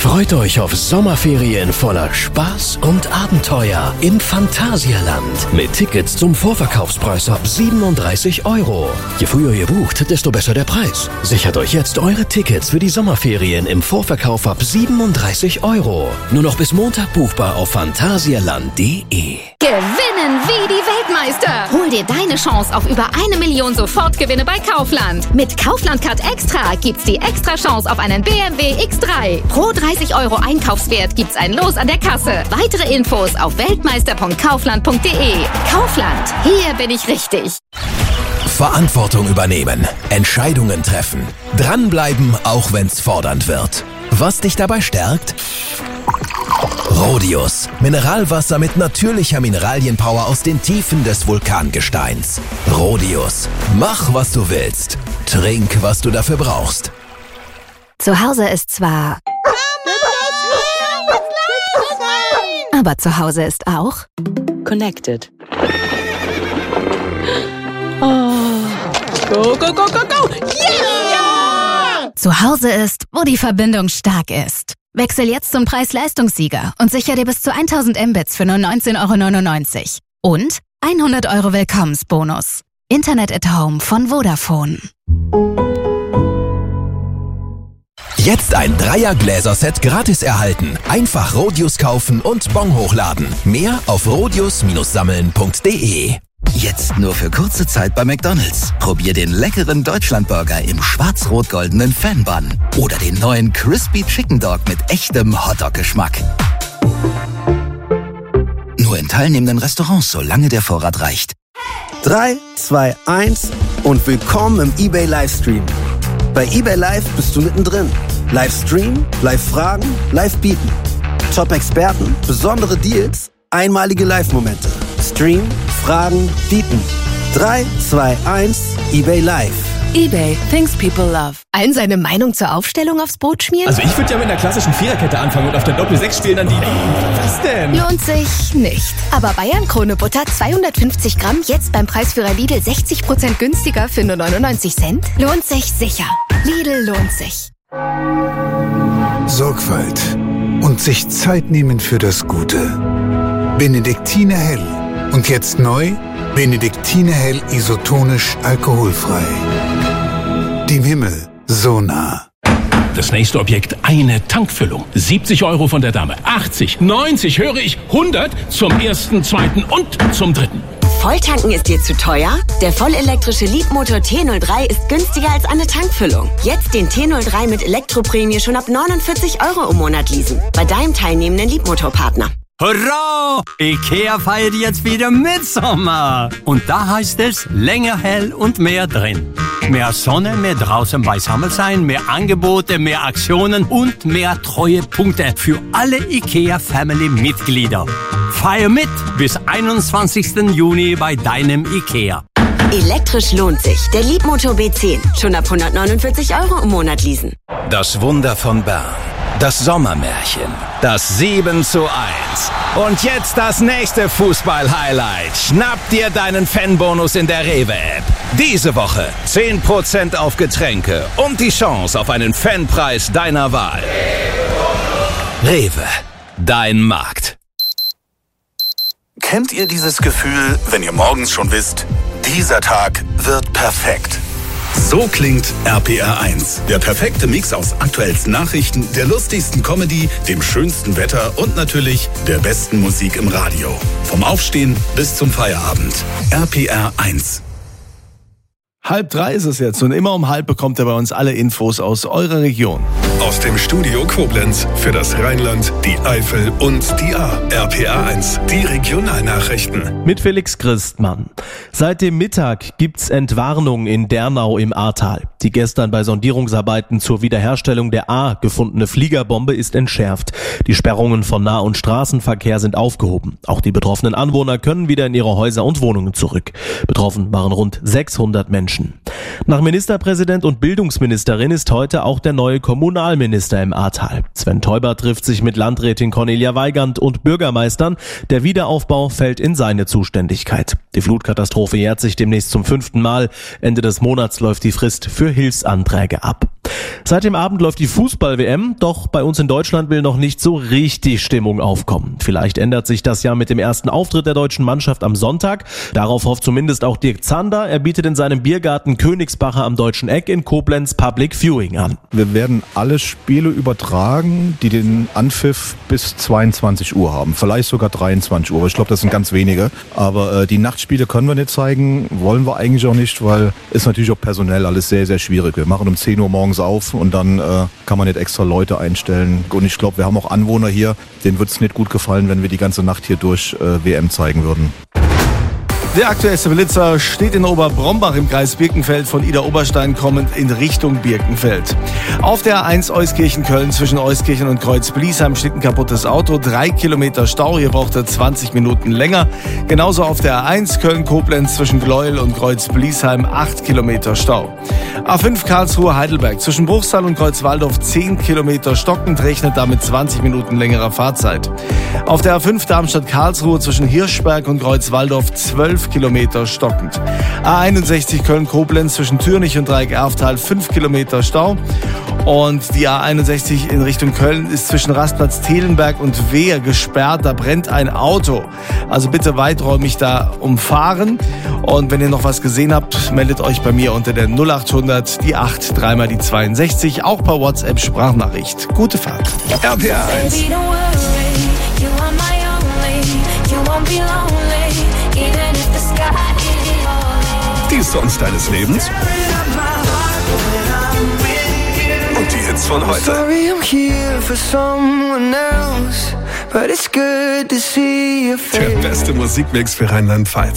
Freut euch auf Sommerferien voller Spaß und Abenteuer im Phantasialand mit Tickets zum Vorverkaufspreis ab 37 €. Je früher ihr bucht, desto besser der Preis. Sichert euch jetzt eure Tickets für die Sommerferien im Vorverkauf ab 37 €. Nur noch bis Montag buchbar auf phantasialand.de. Gewinnen wie die Weltmeister! Hol dir deine Chance auf über 1 Million Sofortgewinne bei Kaufland. Mit Kaufland Card Extra gibt's die extra Chance auf einen BMW X3. Pro 30 € Einkaufswert gibt's ein Los an der Kasse. Weitere Infos auf weltmeister.kaufland.de. Kaufland, hier bin ich richtig. Verantwortung übernehmen, Entscheidungen treffen, dranbleiben, auch wenn's fordernd wird. Was dich dabei stärkt? Rhodius. Mineralwasser mit natürlicher Mineralienpower aus den Tiefen des Vulkangesteins. Rhodius. Mach, was du willst. Trink, was du dafür brauchst. Zu Hause ist zwar... Aber zu Hause ist auch... Connected. Oh. Go, go, go, go, go! Yeah! Zu Hause ist, wo die Verbindung stark ist. Wechsel jetzt zum Preis-Leistungssieger und sicher dir bis zu 1000 Mbits für nur 19,99 € und 100 € Willkommensbonus. Internet at Home von Vodafone. Jetzt ein Dreier-Gläser-Set gratis erhalten. Einfach Rhodius kaufen und Bon hochladen. Mehr auf rhodius-sammeln.de. Jetzt nur für kurze Zeit bei McDonald's. Probier den leckeren Deutschlandburger im schwarz-rot-goldenen Fan-Bun. Oder den neuen Crispy Chicken Dog mit echtem Hotdog-Geschmack. Nur in teilnehmenden Restaurants, solange der Vorrat reicht. 3, 2, 1 und willkommen im eBay Livestream. Bei eBay Live bist du mittendrin. Livestream, Live-Fragen, Live-Bieten. Top-Experten, besondere Deals, einmalige Live-Momente. Stream, Fragen, Bieten. 3, 2, 1, eBay Live. eBay, things people love. Allen seine Meinung zur Aufstellung aufs Brot schmieren? Also ich würde ja mit einer klassischen Viererkette anfangen und auf der Doppel-6 spielen dann die... Was denn? Lohnt sich nicht. Aber Bayern Krone Butter 250 Gramm jetzt beim Preisführer Lidl 60% günstiger für nur 99 Cent? Lohnt sich sicher. Lidl lohnt sich. Sorgfalt und sich Zeit nehmen für das Gute. Benediktiner Hell. Und jetzt neu, Benediktiner Hell isotonisch alkoholfrei. Dem Himmel so nah. Das nächste Objekt, eine Tankfüllung. 70 € von der Dame, 80, 90, höre ich, 100 zum ersten, zweiten und zum dritten. Volltanken ist dir zu teuer? Der vollelektrische Leapmotor T03 ist günstiger als eine Tankfüllung. Jetzt den T03 mit Elektroprämie schon ab 49 € im Monat leasen. Bei deinem teilnehmenden Leapmotor-Partner. Hurra! IKEA feiert jetzt wieder Mitsommer. Und da heißt es, länger hell und mehr drin. Mehr Sonne, mehr draußen beisammen sein, mehr Angebote, mehr Aktionen und mehr Treuepunkte für alle IKEA-Family-Mitglieder. Feier mit bis 21. Juni bei deinem IKEA. Elektrisch lohnt sich. Der Leapmotor B10. Schon ab 149 € im Monat leasen. Das Wunder von Bern. Das Sommermärchen. Das 7:1. Und jetzt das nächste Fußball-Highlight. Schnapp dir deinen Fanbonus in der Rewe-App. Diese Woche 10% auf Getränke und die Chance auf einen Fanpreis deiner Wahl. Rewe. Dein Markt. Kennt ihr dieses Gefühl, wenn ihr morgens schon wisst, dieser Tag wird perfekt? So klingt RPR 1. Der perfekte Mix aus aktuellsten Nachrichten, der lustigsten Comedy, dem schönsten Wetter und natürlich der besten Musik im Radio. Vom Aufstehen bis zum Feierabend. RPR 1. 2:30 ist es jetzt und immer um 2:30 bekommt ihr bei uns alle Infos aus eurer Region. Aus dem Studio Koblenz für das Rheinland, die Eifel und die Ahr. RPR 1, die Regionalnachrichten. Mit Felix Christmann. Seit dem Mittag gibt's Entwarnung in Dernau im Ahrtal. Die gestern bei Sondierungsarbeiten zur Wiederherstellung der Ahr gefundene Fliegerbombe ist entschärft. Die Sperrungen von Nah- und Straßenverkehr sind aufgehoben. Auch die betroffenen Anwohner können wieder in ihre Häuser und Wohnungen zurück. Betroffen waren rund 600 Menschen. Nach Ministerpräsident und Bildungsministerin ist heute auch der neue Kommunalminister im Ahrtal. Sven Teuber trifft sich mit Landrätin Cornelia Weigand und Bürgermeistern. Der Wiederaufbau fällt in seine Zuständigkeit. Die Flutkatastrophe jährt sich demnächst zum 5. Mal. Ende des Monats läuft die Frist für Hilfsanträge ab. Seit dem Abend läuft die Fußball-WM, doch bei uns in Deutschland will noch nicht so richtig Stimmung aufkommen. Vielleicht ändert sich das ja mit dem ersten Auftritt der deutschen Mannschaft am Sonntag. Darauf hofft zumindest auch Dirk Zander. Er bietet in seinem Biergarten Königsbacher am Deutschen Eck in Koblenz Public Viewing an. Wir werden alle Spiele übertragen, die den Anpfiff bis 22 Uhr haben. Vielleicht sogar 23 Uhr. Ich glaube, das sind ganz wenige. Aber die Nachtspiele können wir nicht zeigen, wollen wir eigentlich auch nicht, weil ist natürlich auch personell alles sehr, sehr schwierig. Wir machen um 10 Uhr morgens auf und dann kann man nicht extra Leute einstellen. Und ich glaube, wir haben auch Anwohner hier, denen wird es nicht gut gefallen, wenn wir die ganze Nacht hier durch WM zeigen würden. Der aktuellste Blitzer steht in Oberbrombach im Kreis Birkenfeld, von Ida Oberstein kommend in Richtung Birkenfeld. Auf der A1 Euskirchen-Köln zwischen Euskirchen und Kreuz-Bliesheim steht ein kaputtes Auto, 3 Kilometer Stau, hier braucht er 20 Minuten länger. Genauso auf der A1 Köln-Koblenz zwischen Gleuel und Kreuz-Bliesheim 8 Kilometer Stau. A5 Karlsruhe-Heidelberg zwischen Bruchsal und Kreuzwaldorf 10 Kilometer stockend, rechnet damit 20 Minuten längerer Fahrzeit. Auf der A5 Darmstadt-Karlsruhe zwischen Hirschberg und Kreuzwaldorf 12 Kilometer stockend. A61 Köln-Koblenz zwischen Türnich und Dreieck-Erftal 5 Kilometer Stau. Und die A61 in Richtung Köln ist zwischen Rastplatz Telenberg und Wehr gesperrt. Da brennt ein Auto. Also bitte weiträumig da umfahren. Und wenn ihr noch was gesehen habt, meldet euch bei mir unter der 0800 die 8 3 die 62. Auch per WhatsApp Sprachnachricht. Gute Fahrt. RPR 1. Die Songs deines Lebens und die Hits von heute. Der beste Musikmix für Rheinland-Pfalz.